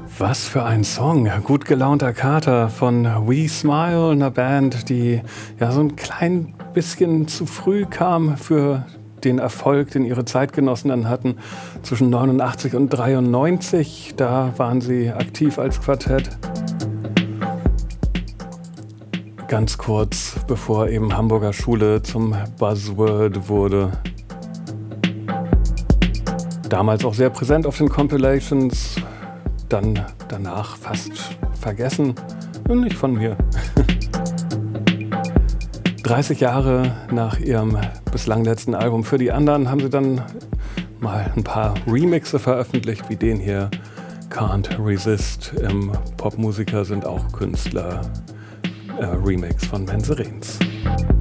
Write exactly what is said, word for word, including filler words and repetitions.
Was für ein Song. Gut gelaunter Kater von We Smile, einer Band, die ja so ein klein bisschen zu früh kam für den Erfolg, den ihre Zeitgenossen dann hatten. Zwischen neunundachtzig und dreiundneunzig, da waren sie aktiv als Quartett. Ganz kurz bevor eben Hamburger Schule zum Buzzword wurde. Damals auch sehr präsent auf den Compilations, dann danach fast vergessen. Und nicht von mir. dreißig Jahre nach ihrem bislang letzten Album Für die anderen haben sie dann mal ein paar Remixe veröffentlicht, wie den hier, Can't Resist. Im Popmusiker sind auch Künstler. Äh, Remix von Menserins.